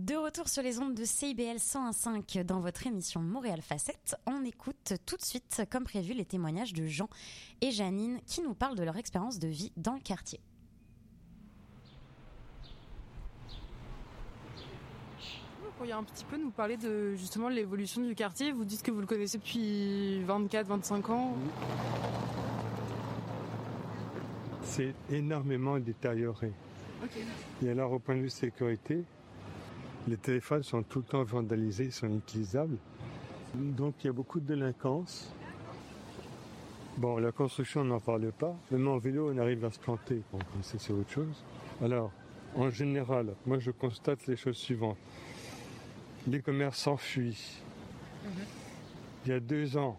De retour sur les ondes de CIBL 101.5 dans votre émission Montréal Facette, on écoute tout de suite, comme prévu, les témoignages de Jean et Janine qui nous parlent de leur expérience de vie dans le quartier. Vous pourriez un petit peu nous parler de justement l'évolution du quartier. Vous dites que vous le connaissez depuis 24-25 ans. C'est énormément détérioré. Okay. Et alors, au point de vue sécurité, les téléphones sont tout le temps vandalisés, ils sont inutilisables. Donc, il y a beaucoup de délinquance. Bon, la construction, on n'en parle pas. Même en vélo, on arrive à se planter. Bon, c'est autre chose. Alors, en général, moi, je constate les choses suivantes. Les commerces s'enfuient. Il y a 2 ans,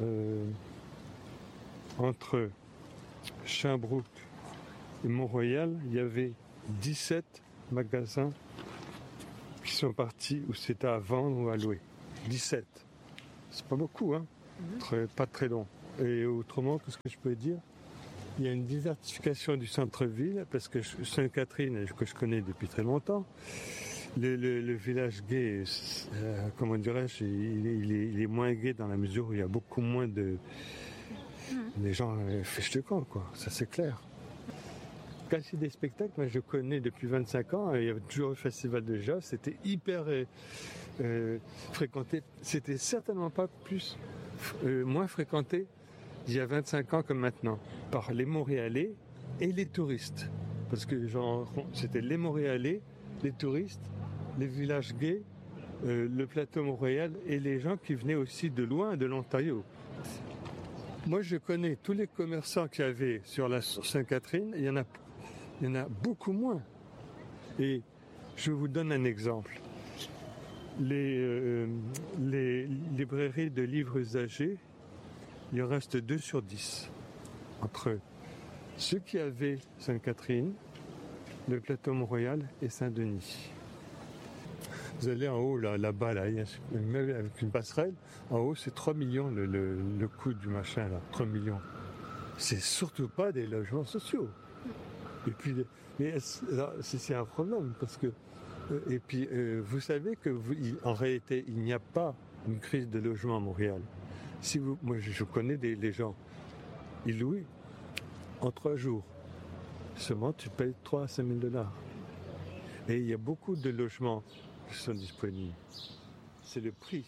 entre Sherbrooke et Mont-Royal, il y avait 17 magasins qui sont partis où c'était à vendre ou à louer. 17. C'est pas beaucoup, hein. Pas très long. Et autrement, qu'est-ce que je peux dire? Il y a une désertification du centre-ville, parce que Sainte-Catherine, que je connais depuis très longtemps, le village gay, comment dirais-je, il est moins gay dans la mesure où il y a beaucoup moins de... Les gens fichent de camp, quoi. Ça, c'est clair. Quartier des spectacles, moi, je connais depuis 25 ans. Il y avait toujours le festival de jazz. C'était hyper fréquenté. C'était certainement pas moins fréquenté il y a 25 ans que maintenant, par les Montréalais et les touristes. Parce que c'était les Montréalais, les touristes, les villages gays, le plateau Montréal et les gens qui venaient aussi de loin, de l'Ontario. Moi, je connais tous les commerçants qu'il y avait sur Sainte-Catherine. Il y en a beaucoup moins. Et je vous donne un exemple. Les librairies de livres usagés, il en reste 2 sur 10. Entre ceux qui avaient Sainte-Catherine, le plateau Mont-Royal et Saint-Denis. Vous allez en haut, là-bas, même avec une passerelle, en haut, c'est 3 millions le coût du machin, là, 3 millions. C'est surtout pas des logements sociaux. Et puis, c'est un problème, parce que, vous savez que, en réalité, il n'y a pas une crise de logement à Montréal. Moi, je connais les gens, ils louent en 3 jours. Seulement, tu payes 3 à 5 000 $. Et il y a beaucoup de logements qui sont disponibles. C'est le prix.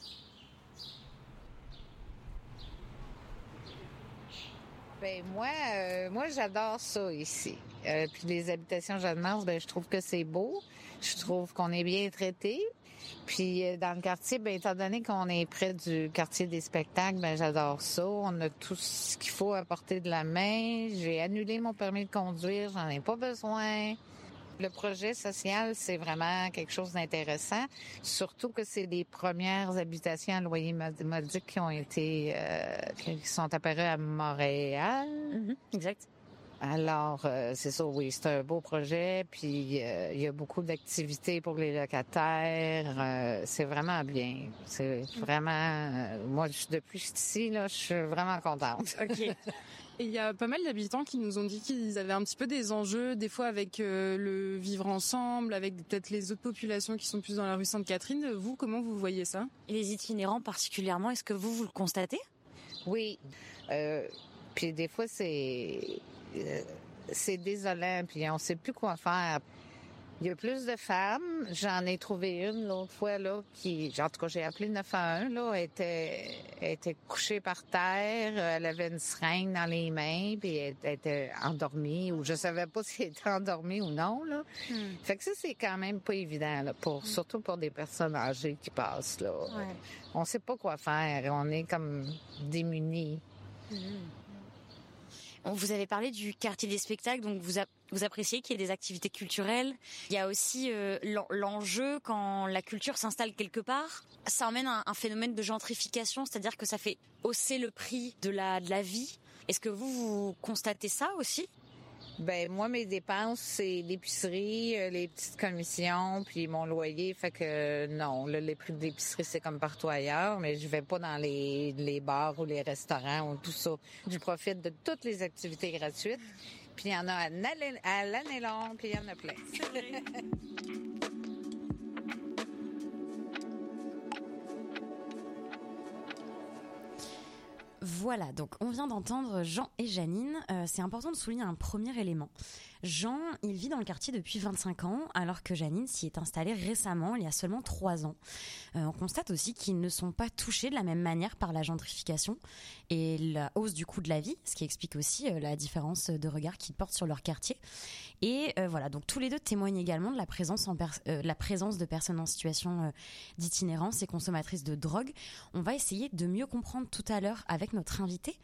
Ben moi j'adore ça ici. Puis les habitations Jeanne-Mance, je trouve que c'est beau. Je trouve qu'on est bien traité. Puis dans le quartier, étant donné qu'on est près du quartier des spectacles, j'adore ça. On a tout ce qu'il faut à portée de la main. J'ai annulé mon permis de conduire, j'en ai pas besoin. Le projet social, c'est vraiment quelque chose d'intéressant, surtout que c'est les premières habitations à loyer modique qui sont apparues à Montréal. Exact. Alors, c'est ça, oui, c'est un beau projet, puis il y a beaucoup d'activités pour les locataires. C'est vraiment bien. C'est vraiment... moi, depuis que je suis ici, là, je suis vraiment contente. OK. Et il y a pas mal d'habitants qui nous ont dit qu'ils avaient un petit peu des enjeux, des fois avec le vivre ensemble, avec peut-être les autres populations qui sont plus dans la rue Sainte-Catherine. Vous, comment vous voyez ça? Et les itinérants particulièrement, est-ce que vous le constatez? Oui. Puis des fois, c'est désolant, puis on sait plus quoi faire. Il y a plus de femmes. J'en ai trouvé une l'autre fois, là, en tout cas, j'ai appelé 911, là, elle était couchée par terre, elle avait une seringue dans les mains, puis elle était endormie, ou je savais pas si elle était endormie ou non, là. Fait que ça, c'est quand même pas évident, là, surtout pour des personnes âgées qui passent, là. Ouais. On sait pas quoi faire, on est comme démunis. Vous avez parlé du quartier des spectacles, donc vous appréciez qu'il y ait des activités culturelles. Il y a aussi l'enjeu quand la culture s'installe quelque part. Ça emmène un phénomène de gentrification, c'est-à-dire que ça fait hausser le prix de la vie. Est-ce que vous constatez ça aussi? Moi, mes dépenses, c'est l'épicerie, les petites commissions, puis mon loyer. Fait que non, là, les prix de l'épicerie, c'est comme partout ailleurs, mais je vais pas dans les bars ou les restaurants ou tout ça. Je profite de toutes les activités gratuites. Puis il y en a à l'année longue, puis il y en a plein. C'est vrai. Voilà, donc on vient d'entendre Jean et Janine. C'est important de souligner un premier élément. Jean, il vit dans le quartier depuis 25 ans, alors que Janine s'y est installée récemment, il y a seulement 3 ans. On constate aussi qu'ils ne sont pas touchés de la même manière par la gentrification et la hausse du coût de la vie, ce qui explique aussi la différence de regard qu'ils portent sur leur quartier. Et voilà, donc tous les deux témoignent également de la présence de personnes en situation d'itinérance et consommatrices de drogue. On va essayer de mieux comprendre tout à l'heure avec notre invité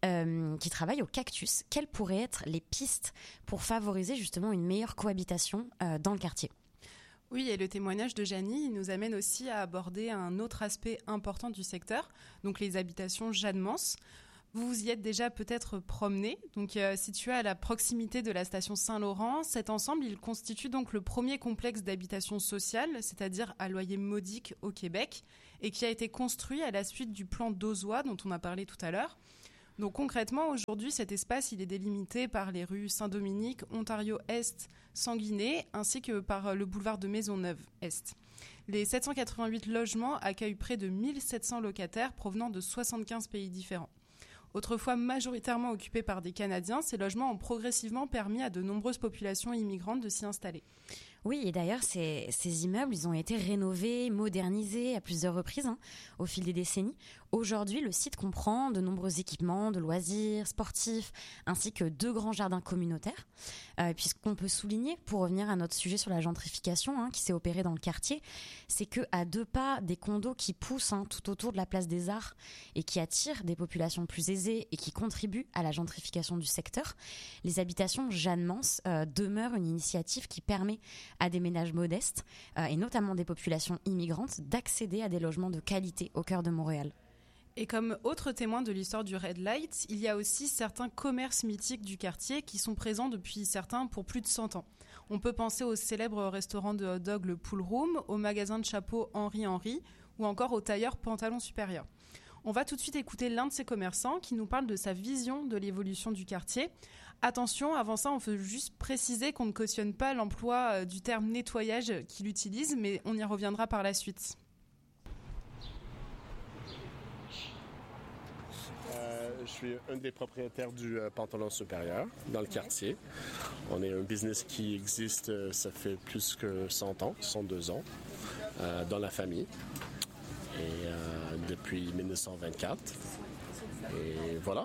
qui travaille au Cactus, quelles pourraient être les pistes pour favoriser justement une meilleure cohabitation dans le quartier. Oui, et le témoignage de Janie, il nous amène aussi à aborder un autre aspect important du secteur, donc les habitations Jeanne-Mance. Vous vous y êtes déjà peut-être promené, donc situé à la proximité de la station Saint-Laurent. Cet ensemble, il constitue donc le premier complexe d'habitation sociale, c'est-à-dire à loyer modique au Québec, et qui a été construit à la suite du plan d'Ozois dont on a parlé tout à l'heure. Donc concrètement, aujourd'hui, cet espace, il est délimité par les rues Saint-Dominique, Ontario-Est, Sanguinet, ainsi que par le boulevard de Maisonneuve-Est. Les 788 logements accueillent près de 1700 locataires provenant de 75 pays différents. Autrefois majoritairement occupés par des Canadiens, ces logements ont progressivement permis à de nombreuses populations immigrantes de s'y installer. Oui, et d'ailleurs, ces immeubles, ils ont été rénovés, modernisés à plusieurs reprises au fil des décennies. Aujourd'hui, le site comprend de nombreux équipements de loisirs, sportifs, ainsi que 2 grands jardins communautaires. Puisqu'on peut souligner, pour revenir à notre sujet sur la gentrification qui s'est opérée dans le quartier, c'est qu'à 2 pas des condos qui poussent tout autour de la place des Arts et qui attirent des populations plus aisées et qui contribuent à la gentrification du secteur, les habitations Jeanne-Mance demeurent une initiative qui permet à des ménages modestes et notamment des populations immigrantes d'accéder à des logements de qualité au cœur de Montréal. Et comme autre témoin de l'histoire du Red Light, il y a aussi certains commerces mythiques du quartier qui sont présents depuis certains pour plus de 100 ans. On peut penser au célèbre restaurant de hot-dog Le Pool Room, au magasin de chapeaux Henri ou encore au tailleur Pantalon Supérieur. On va tout de suite écouter l'un de ces commerçants qui nous parle de sa vision de l'évolution du quartier. Attention, avant ça, on veut juste préciser qu'on ne cautionne pas l'emploi du terme nettoyage qu'il utilise, mais on y reviendra par la suite. Je suis un des propriétaires du Pantalon Supérieur dans le quartier. On est un business qui existe, ça fait plus que 100 ans, 102 ans, dans la famille. Et depuis 1924. Et voilà.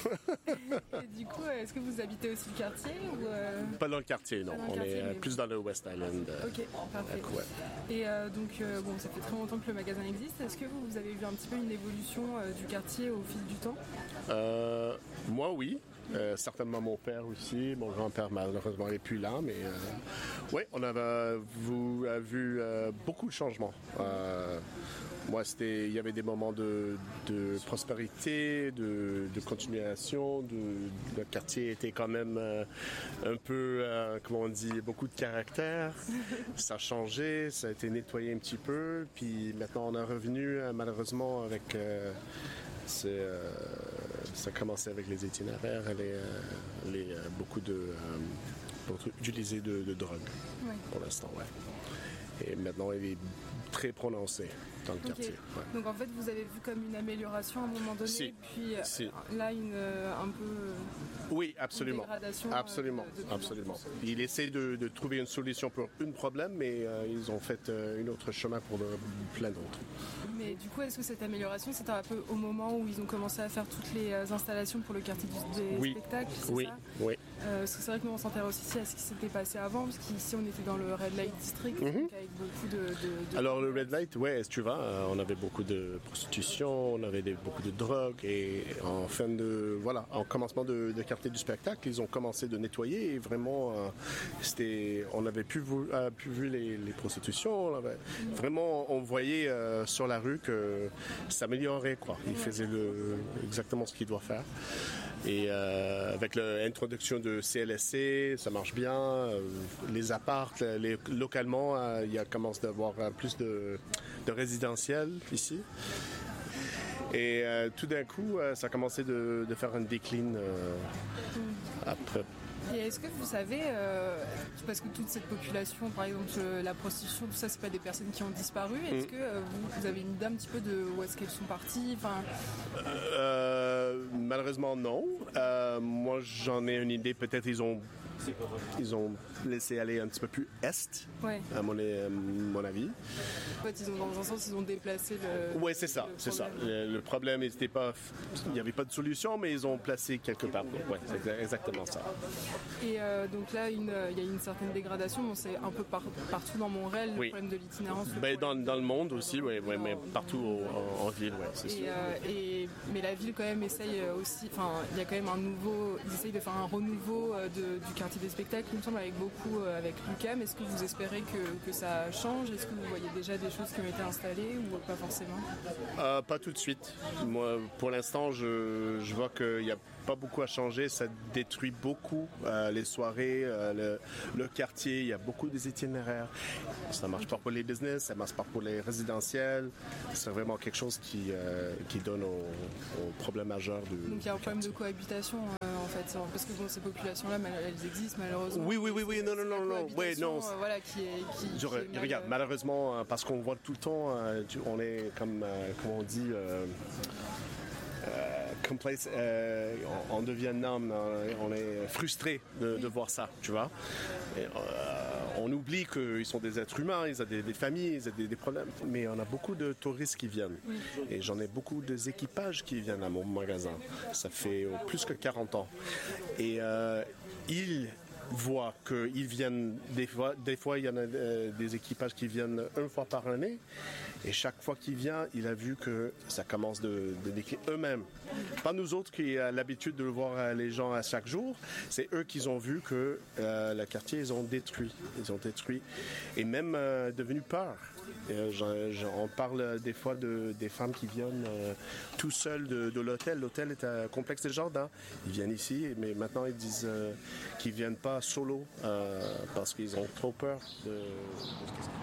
Et du coup, est-ce que vous habitez aussi le quartier ou Pas dans le quartier, non. On est plus dans le West Island. Ok, parfait. Et donc, ça fait très longtemps que le magasin existe. Est-ce que vous avez vu un petit peu une évolution du quartier au fil du temps? Moi, oui. Certainement mon père aussi. Mon grand-père, malheureusement, n'est plus là. Mais oui, on a vu beaucoup de changements. Moi, il y avait des moments de prospérité, de continuation. Le quartier était quand même un peu, comment on dit, beaucoup de caractère. Ça a changé, ça a été nettoyé un petit peu. Puis maintenant, on est revenu, malheureusement, avec... ça a commencé avec les itinéraires, beaucoup pour utiliser de drogue pour l'instant, ouais. Et maintenant, il est très prononcé dans le quartier. Ouais. Donc en fait, vous avez vu comme une amélioration à un moment donné, puis là, un peu... Oui, absolument. Une dégradation. Absolument. Il essaie de trouver une solution pour un problème, mais ils ont fait un autre chemin pour plein d'autres. Mais du coup, est-ce que cette amélioration, c'était un peu au moment où ils ont commencé à faire toutes les installations pour le quartier des spectacles, c'est ça? Oui. Parce que c'est vrai que nous, on s'intéresse aussi à ce qui s'était passé avant, parce qu'ici, on était dans le Red Light District, donc avec beaucoup de... Alors, le Red Light, ouais, tu vois, on avait beaucoup de prostitution, on avait beaucoup de drogue, et en commencement de quartier du spectacle, ils ont commencé de nettoyer, et vraiment, on avait plus vu les prostitutions, vraiment, on voyait sur la rue que ça s'améliorait, quoi. Ils faisaient exactement ce qu'ils doivent faire. Et avec l'introduction de CLSC, ça marche bien. Les apparts, localement, il y a commencé d'avoir plus de résidentiel ici. Et tout d'un coup, ça a commencé de faire un déclin après Et est-ce que vous savez, parce que toute cette population, par exemple la prostitution, tout ça, c'est pas des personnes qui ont disparu, est-ce que vous avez une idée un petit peu de où est-ce qu'elles sont parties? Malheureusement, non. Moi, j'en ai une idée. Peut-être ils ont laissé aller un petit peu plus est, à mon avis. En fait, dans un sens, ils ont déplacé le... Oui, c'est ça. Le problème, il n'y avait pas de solution, mais ils ont placé quelque part. Oui, c'est exactement ça. Et donc là, il y a une certaine dégradation. Bon, c'est un peu partout dans Montréal, le problème de l'itinérance. Dans le monde aussi, oui, mais partout en ville, oui, c'est sûr. Mais la ville, quand même, essaye aussi... Enfin, il y a quand même ils essayent de faire un renouveau du quartier des spectacles, il me semble, avec l'UQAM. Est-ce que vous espérez que ça change? Est-ce que vous voyez déjà des choses qui ont été installées ou pas forcément? Pas tout de suite. Moi, pour l'instant, je vois qu'il n'y a pas beaucoup à changer. Ça détruit beaucoup les soirées, le quartier. Il y a beaucoup des itinéraires. Ça marche pas pour les business, ça marche pas pour les résidentiels. C'est vraiment quelque chose qui donne au problème majeur du Donc il y a un problème de cohabitation en fait, parce que ces populations-là, elles existent malheureusement. Oui, non. Oui, non. Voilà, qui regarde, malheureusement, parce qu'on voit tout le temps, on est comme on dit. On devient numb, on est frustré de voir ça, tu vois. Et, on oublie qu'ils sont des êtres humains, ils ont des familles, ils ont des problèmes. Mais on a beaucoup de touristes qui viennent. Et j'en ai beaucoup d'équipages qui viennent à mon magasin. Ça fait plus que 40 ans. Et ils voient qu'ils viennent, des fois il y en a des équipages qui viennent une fois par année. Et chaque fois qu'il vient, il a vu que ça commence de décrire eux-mêmes. Pas nous autres qui avons l'habitude de voir les gens à chaque jour. C'est eux qui ont vu que le quartier, ils ont détruit. Et même devenu peur. On parle des fois des femmes qui viennent tout seules de l'hôtel. L'hôtel est un complexe des jardins. Ils viennent ici, mais maintenant ils disent qu'ils ne viennent pas solo parce qu'ils ont trop peur de ce qui se passe.